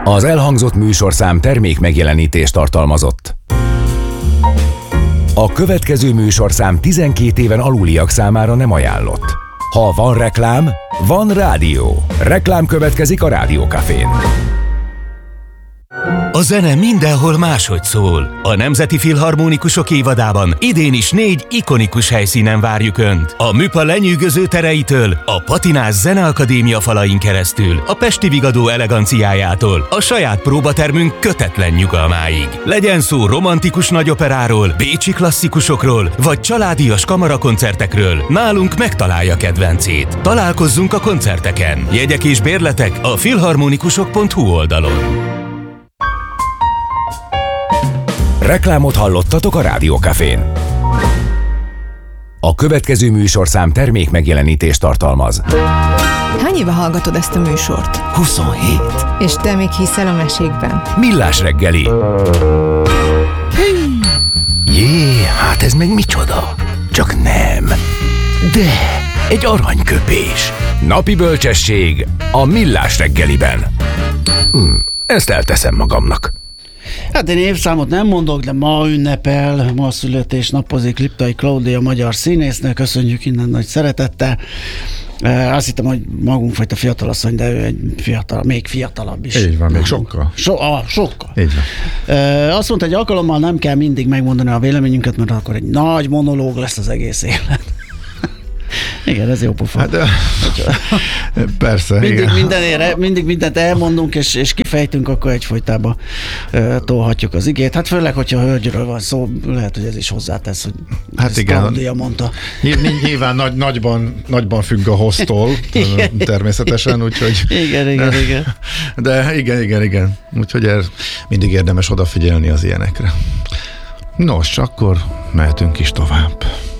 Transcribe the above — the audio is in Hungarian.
Az elhangzott műsorszám termék megjelenítést tartalmazott. A következő műsorszám 12 éven aluliak számára nem ajánlott. Ha van reklám, van rádió. Reklám következik a Rádió Cafén. A zene mindenhol máshogy szól. A Nemzeti Filharmonikusok évadában idén is 4 ikonikus helyszínen várjuk Önt. A Műpa lenyűgöző tereitől, a Patinás Zeneakadémia falain keresztül, a Pesti Vigadó eleganciájától, a saját próbatermünk kötetlen nyugalmáig. Legyen szó romantikus nagyoperáról, bécsi klasszikusokról, vagy családias kamarakoncertekről, nálunk megtalálja kedvencét. Találkozzunk a koncerteken. Jegyek és bérletek a filharmonikusok.hu oldalon. Reklámot hallottatok a Rádió Cafén. A következő műsorszám termék megjelenítést tartalmaz. Hány éve hallgatod ezt a műsort? 27. És te még hiszel a mesékben? Millás reggeli. Jé, hát ez meg micsoda? Csak nem. De egy aranyköpés. Napi bölcsesség a Millás reggeliben. Ezt elteszem magamnak. Hát én évszámot nem mondok, de ma ünnepel, ma születésnapozik Liptai Klaudia, magyar színésznő, köszönjük innen nagy szeretettel. Azt hittem, hogy magunkfajta fiatalasszony, de ő egy fiatal, még fiatalabb is. Így van, még sokkal. Sokkal. Így van. Azt mondta, egy alkalommal nem kell mindig megmondani a véleményünket, mert akkor egy nagy monológ lesz az egész élet. Igen, ez jó pofa. Hát, persze, mindig mindent elmondunk, és kifejtünk, akkor egyfolytában tolhatjuk az igét. Hát főleg, hogyha hölgyről van szó, lehet, hogy ez is hozzátesz, hogy hát igen, Klaudia mondta. Nyilván nagyban függ a hoztól, természetesen, úgyhogy... Igen. De igen. Úgyhogy mindig érdemes odafigyelni az ilyenekre. Nos, akkor mehetünk is tovább.